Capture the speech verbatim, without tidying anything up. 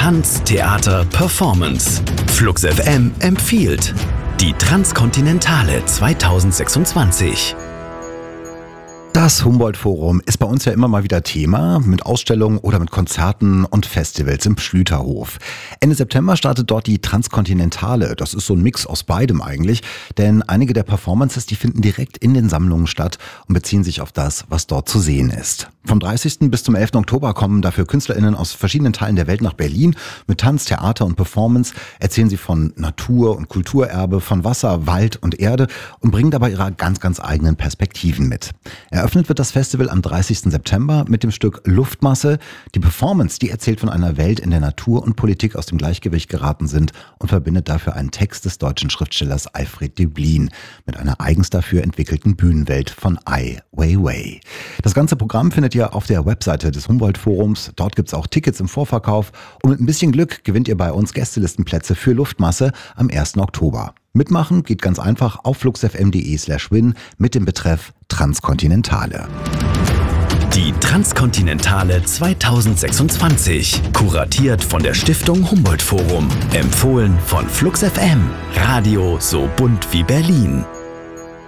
Tanz, Theater, Performance. Flux F M empfiehlt die Transkontinentale zweitausendsechsundzwanzig. Das Humboldt-Forum ist bei uns ja immer mal wieder Thema mit Ausstellungen oder mit Konzerten und Festivals im Schlüterhof. Ende September startet dort die Transkontinentale. Das ist so ein Mix aus beidem eigentlich, denn einige der Performances, die finden direkt in den Sammlungen statt und beziehen sich auf das, was dort zu sehen ist. Vom dreißigsten bis zum elften Oktober kommen dafür KünstlerInnen aus verschiedenen Teilen der Welt nach Berlin. Mit Tanz, Theater und Performance erzählen sie von Natur- und Kulturerbe, von Wasser, Wald und Erde und bringen dabei ihre ganz, ganz eigenen Perspektiven mit. Eröffnet wird das Festival am dreißigsten September mit dem Stück Luftmasse. Die Performance, die erzählt von einer Welt, in der Natur und Politik aus dem Gleichgewicht geraten sind und verbindet dafür einen Text des deutschen Schriftstellers Alfred Döblin mit einer eigens dafür entwickelten Bühnenwelt von Ai Weiwei. Das ganze Programm findet ihr auf der Webseite des Humboldt-Forums. Dort gibt es auch Tickets im Vorverkauf und mit ein bisschen Glück gewinnt ihr bei uns Gästelistenplätze für Luftmasse am ersten Oktober. Mitmachen geht ganz einfach auf fluxfm.de slash win mit dem Betreff Transkontinentale. Die Transkontinentale zweitausendsechsundzwanzig. Kuratiert von der Stiftung Humboldt Forum. Empfohlen von Flux F M. Radio so bunt wie Berlin.